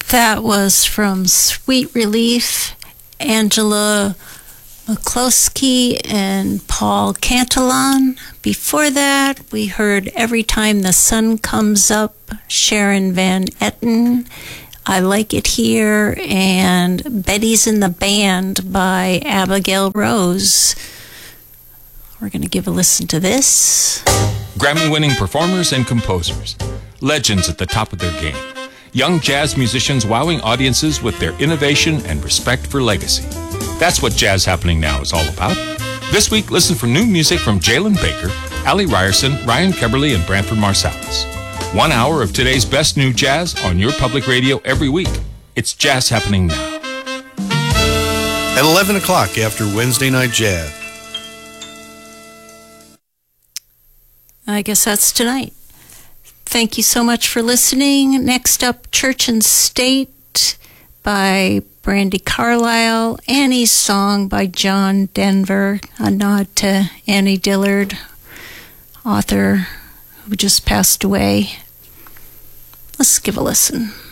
That was from Sweet Relief, Angela McCloskey and Paul Cantillon. Before that, we heard Every Time the Sun Comes Up, Sharon Van Etten, I Like It Here, and Betty's in the Band by Abigail Rose. We're going to give a listen to this. Grammy-winning performers and composers, legends at the top of their game. Young jazz musicians wowing audiences with their innovation and respect for legacy. That's what Jazz Happening Now is all about. This week, listen for new music from Jalen Baker, Ali Ryerson, Ryan Keberly, and Branford Marsalis. 1 hour of today's best new jazz on your public radio every week. It's Jazz Happening Now. At 11 o'clock after Wednesday Night Jazz. I guess that's tonight. Thank you so much for listening. Next up, Church and State by Brandi Carlile. Annie's Song by John Denver. A nod to Annie Dillard, author who just passed away. Let's give a listen.